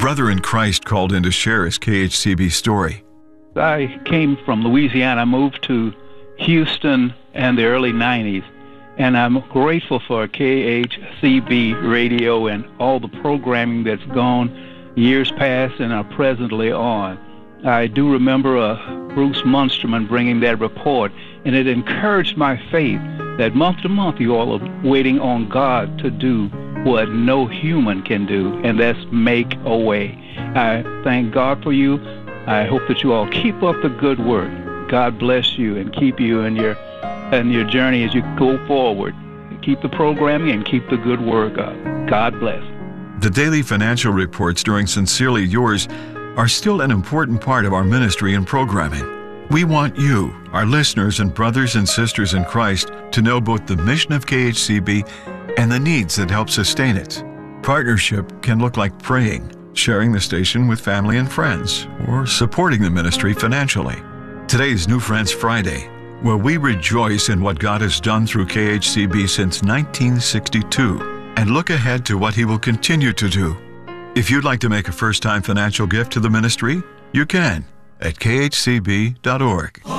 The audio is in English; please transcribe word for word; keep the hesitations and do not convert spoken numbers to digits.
brother in Christ called in to share his K H C B story. I came from Louisiana. I moved to Houston in the early nineties, and I'm grateful for K H C B radio and all the programming that's gone years past and are presently on. I do remember uh, Bruce Munsterman bringing that report, and it encouraged my faith that month to month you all are waiting on God to do what no human can do, and that's make a way. I thank God for you. I hope that you all keep up the good work. God bless you and keep you in your in your journey as you go forward. Keep the programming and keep the good work up. God bless. The daily financial reports during Sincerely Yours are still an important part of our ministry and programming. We want you, our listeners and brothers and sisters in Christ, to know both the mission of K H C B and the needs that help sustain it. Partnership can look like praying, sharing the station with family and friends, or supporting the ministry financially. Today's New Friends Friday, where we rejoice in what God has done through K H C B since nineteen sixty-two and look ahead to what He will continue to do. If you'd like to make a first-time financial gift to the ministry, you can at k h c b dot org.